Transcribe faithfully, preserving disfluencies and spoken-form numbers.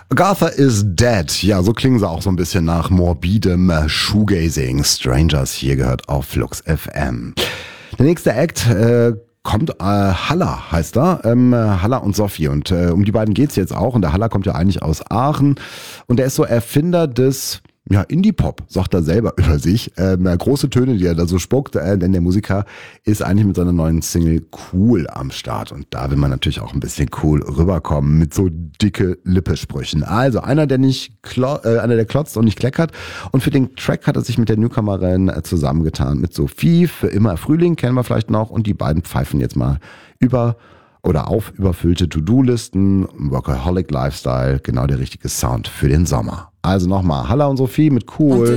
Agatha is dead. Ja, so klingen sie auch so ein bisschen nach morbidem Shoegazing. Strangers hier gehört auf Flux F M. Der nächste Act äh, kommt, äh, Halla heißt er, ähm, Halla und Sophie. Und äh, um die beiden geht's jetzt auch. Und der Halla kommt ja eigentlich aus Aachen. Und er ist so Erfinder des... Ja, Indie-Pop, sagt er selber über sich. Ähm, große Töne, die er da so spuckt, äh, denn der Musiker ist eigentlich mit seiner neuen Single Cool am Start. Und da will man natürlich auch ein bisschen cool rüberkommen mit so dicke Lippesprüchen. Also einer, der nicht klo- äh, einer, der klotzt und nicht kleckert. Und für den Track hat er sich mit der Newcomerin äh, zusammengetan. Mit Sophie, für immer Frühling, kennen wir vielleicht noch. Und die beiden pfeifen jetzt mal über oder auf überfüllte To-Do-Listen, Workaholic Lifestyle, genau der richtige Sound für den Sommer. Also nochmal, Halla und Sophie mit Cool.